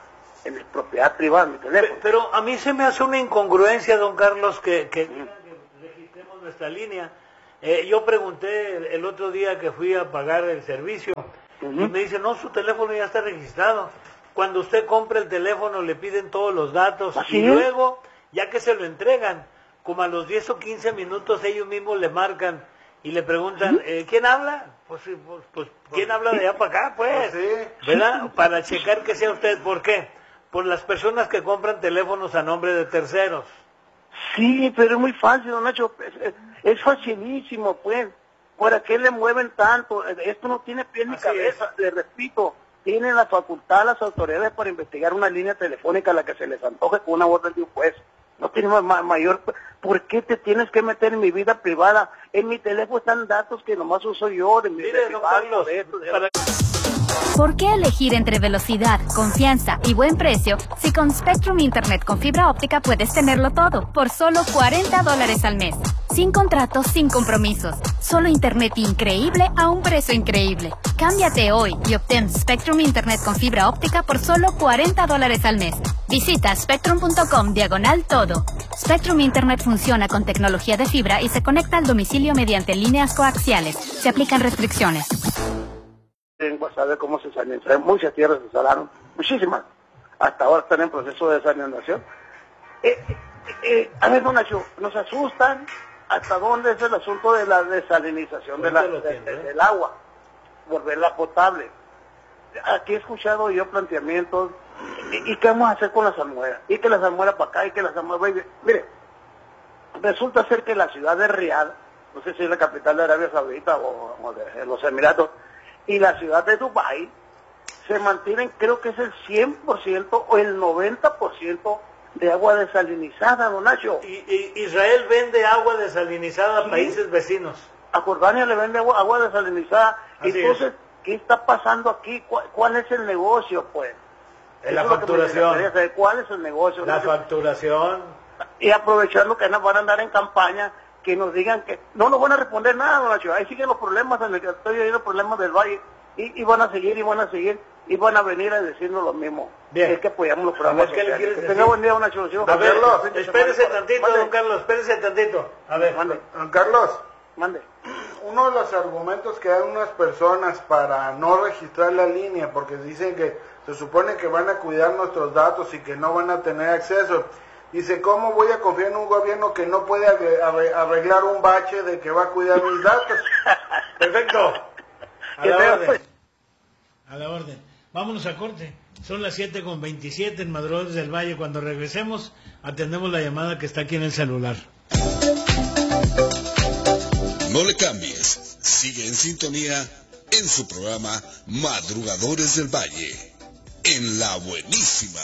en propiedad privada mi teléfono. Pero a mí se me hace una incongruencia, don Carlos, que registremos nuestra línea. Yo pregunté el otro día que fui a pagar el servicio y me dice, no, su teléfono ya está registrado. Cuando usted compra el teléfono le piden todos los datos y luego, ya que se lo entregan, como a los 10 o 15 minutos ellos mismos le marcan y le preguntan, ¿quién habla? Pues ¿quién habla de allá para acá? Pues, ¿verdad? Para checar que sea usted. ¿Por qué? Por las personas que compran teléfonos a nombre de terceros. Sí, pero es muy fácil, don Nacho, es facilísimo, pues. ¿Para qué le mueven tanto? Esto no tiene pie ni cabeza, le repito. Tienen la facultad las autoridades para investigar una línea telefónica a la que se les antoje con una orden de un juez. No tiene mayor... ¿Por qué te tienes que meter en mi vida privada? En mi teléfono están datos que nomás uso yo. Mire, don Carlos, ¿por qué elegir entre velocidad, confianza y buen precio si con Spectrum Internet con fibra óptica puedes tenerlo todo por solo $40 al mes? Sin contratos, sin compromisos. Solo internet increíble a un precio increíble. Cámbiate hoy y obtén Spectrum Internet con fibra óptica por solo $40 al mes. Visita spectrum.com/todo. Spectrum Internet funciona con tecnología de fibra y se conecta al domicilio mediante líneas coaxiales. Se aplican restricciones. Tengo a saber cómo se sanearon. Muchas tierras se salaron, muchísimas. Hasta ahora están en proceso de saneación. A ver, don Nacho, nos asustan. ¿Hasta dónde es el asunto de la desalinización del agua? Volverla potable. Aquí he escuchado yo planteamientos. ¿Y qué vamos a hacer con las almueras? Y que las almueras para acá, y que las almueras... Mire, resulta ser que la ciudad de Riad, no sé si es la capital de Arabia Saudita o de los Emiratos, y la ciudad de Dubái, se mantienen, creo que es el 100% o el 90% de agua desalinizada, don Nacho. Y Israel vende agua desalinizada a países vecinos. A Jordania le vende agua desalinizada. Así entonces, es. ¿qué está pasando aquí? ¿Cuál es el negocio, pues? La facturación. ¿Cuál es el negocio? La facturación. Y aprovechando que van a andar en campaña, que nos digan que no nos van a responder nada, don Nacho. Ahí siguen los problemas, estoy oyendo problemas del Valle. Y van a seguir, y van a venir a decirnos lo mismo. Bien. Es que apoyamos los programas ¿Qué le quieres que decir? tenga buen día, don Nacho. A ver, espérese tantito, don Carlos, espérese tantito. A ver. Mande. Don Carlos. Mande. Uno de los argumentos que dan unas personas para no registrar la línea, porque dicen que se supone que van a cuidar nuestros datos y que no van a tener acceso. Dice, ¿cómo voy a confiar en un gobierno que no puede arreglar un bache de que va a cuidar mis datos? Perfecto. A la orden. A la orden. Vámonos a corte. Son las 7:27 en Madrugadores del Valle. Cuando regresemos, atendemos la llamada que está aquí en el celular. No le cambies. Sigue en sintonía en su programa Madrugadores del Valle. En La Buenísima.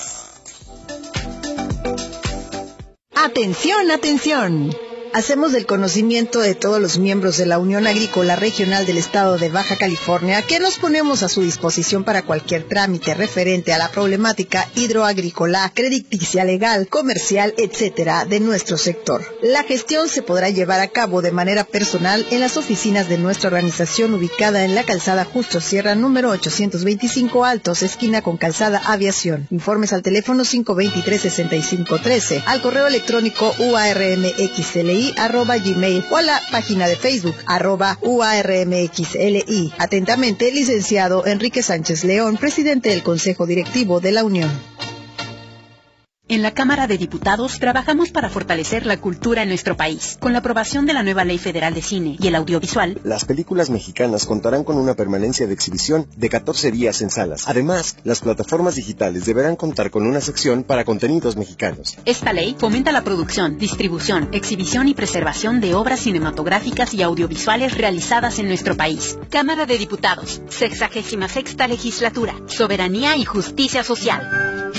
Atención, atención. Hacemos del conocimiento de todos los miembros de la Unión Agrícola Regional del Estado de Baja California que nos ponemos a su disposición para cualquier trámite referente a la problemática hidroagrícola, crediticia, legal, comercial, etcétera, de nuestro sector. La gestión se podrá llevar a cabo de manera personal en las oficinas de nuestra organización ubicada en la calzada Justo Sierra número 825 Altos, esquina con calzada Aviación. Informes al teléfono 523-6513, al correo electrónico uarmxli @gmail o a la página de Facebook @uarmxli. Atentamente, licenciado Enrique Sánchez León, presidente del Consejo Directivo de la Unión. En la Cámara de Diputados trabajamos para fortalecer la cultura en nuestro país. Con la aprobación de la nueva Ley Federal de Cine y el Audiovisual, las películas mexicanas contarán con una permanencia de exhibición de 14 días en salas. Además, las plataformas digitales deberán contar con una sección para contenidos mexicanos. Esta ley fomenta la producción, distribución, exhibición y preservación de obras cinematográficas y audiovisuales realizadas en nuestro país. Cámara de Diputados, 66ª Legislatura, Soberanía y Justicia Social.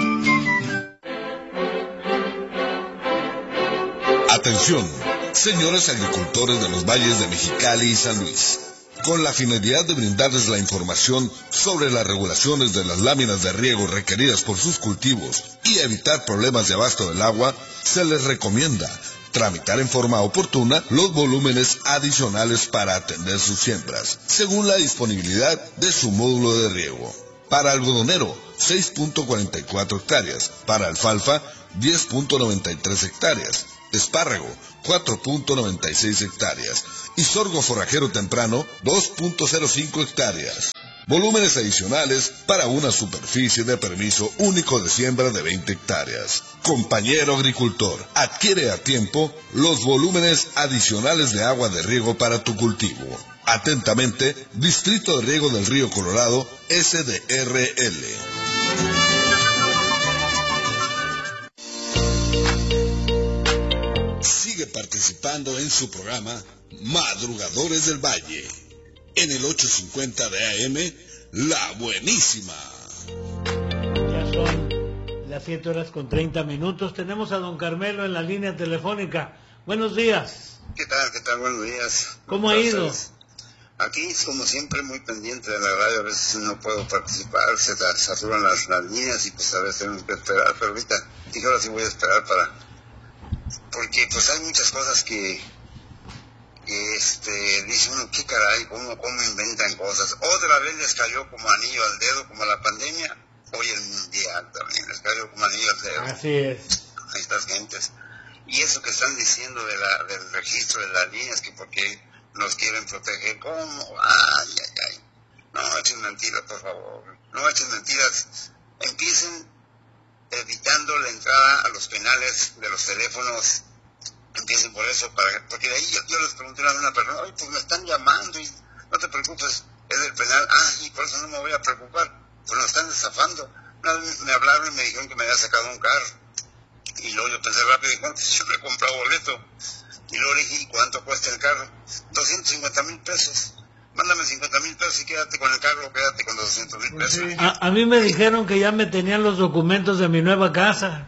Atención, señores agricultores de los valles de Mexicali y San Luis. Con la finalidad de brindarles la información sobre las regulaciones de las láminas de riego requeridas por sus cultivos y evitar problemas de abasto del agua, se les recomienda tramitar en forma oportuna los volúmenes adicionales para atender sus siembras, según la disponibilidad de su módulo de riego. Para algodonero, 6.44 hectáreas, para alfalfa 10.93 hectáreas, espárrago 4.96 hectáreas y sorgo forrajero temprano 2.05 hectáreas. Volúmenes adicionales para una superficie de permiso único de siembra de 20 hectáreas. Compañero agricultor, adquiere a tiempo los volúmenes adicionales de agua de riego para tu cultivo. Atentamente, Distrito de Riego del Río Colorado, SDRL. Sigue participando en su programa Madrugadores del Valle, en el 850 de AM, La Buenísima. Ya son las 7:30. Tenemos a don Carmelo en la línea telefónica. Buenos días. ¿Qué tal? Buenos días. ¿Cómo ha ido? Aquí, como siempre, muy pendiente de la radio. A veces no puedo participar, se saturan las líneas y pues a veces tengo que esperar. Pero ahorita dije, ahora sí voy a esperar porque pues hay muchas cosas que dice uno, qué caray, cómo inventan cosas. Otra vez les cayó como anillo al dedo, como la pandemia. Hoy el mundial también les cayó como anillo al dedo. Así es. A estas gentes. Y eso que están diciendo del registro de las líneas, que porque nos quieren proteger, ¿cómo? Ay. No echen mentiras, por favor. No echen mentiras. Empiecen evitando la entrada a los penales de los teléfonos. Empiecen por eso, porque de ahí yo les pregunté a una persona, oye, pues me están llamando y no te preocupes, es del penal. Y por eso no me voy a preocupar, pues nos están estafando. Una vez me hablaron y me dijeron que me había sacado un carro. Y luego yo pensé rápido, ¿cuánto? Yo me he comprado boleto. Y luego le dije, ¿y cuánto cuesta el carro? 250,000 pesos. Mándame 50,000 pesos y quédate con el carro, quédate con los 200,000 pesos. Sí. A mí me dijeron que ya me tenían los documentos de mi nueva casa.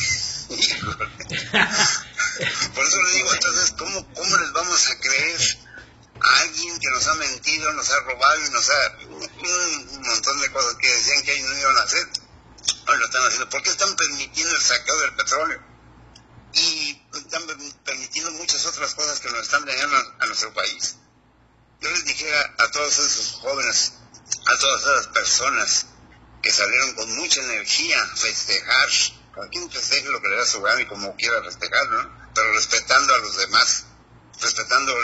Por eso le digo, entonces, ¿cómo les vamos a creer a alguien que nos ha mentido, nos ha robado y nos ha... un montón de cosas que decían que ellos no iban a hacer? Hoy lo están haciendo. ¿Por qué están permitiendo el saqueo del petróleo? Y están permitiendo muchas otras cosas que nos están dañando a nuestro país. Yo les dijera a todos esos jóvenes, a todas esas personas que salieron con mucha energía a festejar, cada quien festeje lo que le da su gana y como quiera festejarlo, ¿no? Pero respetando a los demás, respetando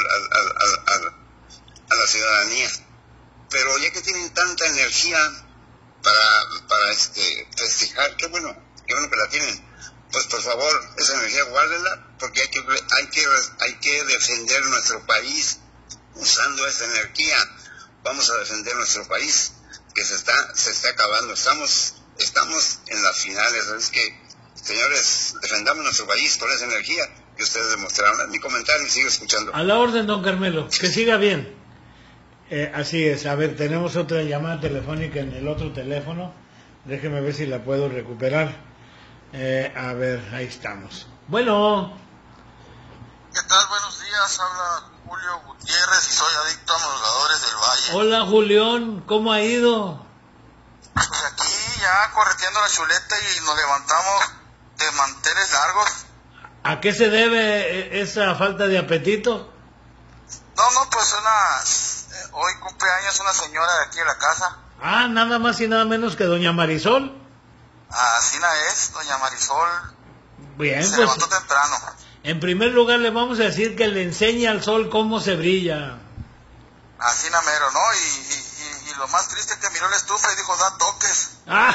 a la ciudadanía. Pero ya que tienen tanta energía para festejar, qué bueno que la tienen. Pues por favor, esa energía guárdenla, porque hay que defender nuestro país usando esa energía. Vamos a defender nuestro país, que se está acabando. Estamos en las finales. Es que, señores, defendamos nuestro país con esa energía que ustedes demostraron. Es mi comentario y sigo escuchando. A la orden, don Carmelo, que siga bien. Así es. A ver, tenemos otra llamada telefónica en el otro teléfono. Déjeme ver si la puedo recuperar. A ver, ahí estamos. Bueno. ¿Qué tal? Buenos días, habla Julio Gutiérrez y soy adicto a Madrugadores del Valle. Hola, Julián, ¿cómo ha ido? Pues aquí ya correteando la chuleta y nos levantamos de manteles largos. ¿A qué se debe esa falta de apetito? No, pues hoy cumpleaños una señora de aquí de la casa. Nada más y nada menos que doña Marisol. Así es, doña Marisol. Bien, se pues levantó temprano. En primer lugar le vamos a decir que le enseñe al sol cómo se brilla. Así mero, ¿no? Y lo más triste es que miró la estufa y dijo, da toques.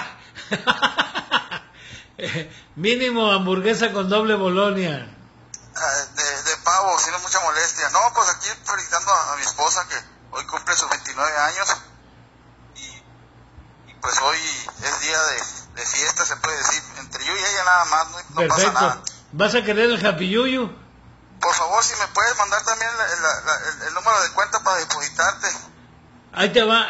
Mínimo hamburguesa con doble Bolonia. De pavo, si no es mucha molestia. No, pues aquí felicitando a mi esposa que hoy cumple sus 29 años. Y pues hoy es día de fiesta, se puede decir. Entre yo y ella nada más, no Perfecto. pasa nada. ¿Vas a querer el Happy Yuyu? Por favor, si me puedes mandar también el número de cuenta para depositarte. Ahí te va,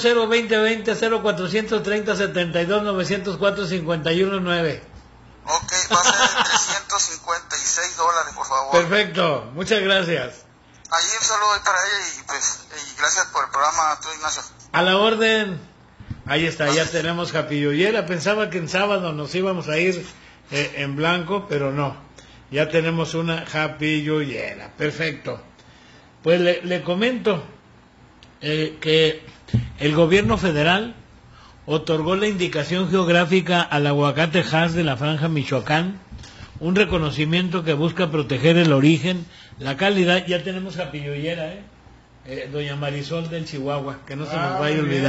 002020-0430-72-904-519. Ok, va a ser $356, por favor. Perfecto, muchas gracias. Allí un saludo para ella y gracias por el programa, tú, Ignacio. A la orden. Ahí está, ya tenemos Happy Yuyera. Pensaba que en sábado nos íbamos a ir en blanco, pero no. Ya tenemos una Happy Yuyera. Perfecto. Pues le comento que el gobierno federal otorgó la indicación geográfica al aguacate Hass de la Franja Michoacán, un reconocimiento que busca proteger el origen, la calidad. Ya tenemos japilloyera, doña Marisol del Chihuahua, que no se nos vaya a olvidar.